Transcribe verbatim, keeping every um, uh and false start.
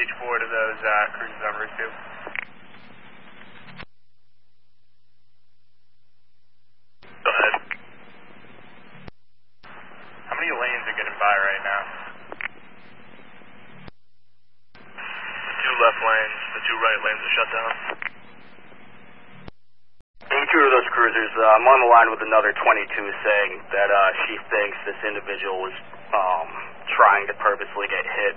page four to those uh, cruise numbers too. Go ahead. How many lanes are getting by right now? The two left lanes, the two right lanes are shut down. In two of those cruisers, uh, I'm on the line with another twenty-two saying that uh, she thinks this individual was um, trying to purposely get hit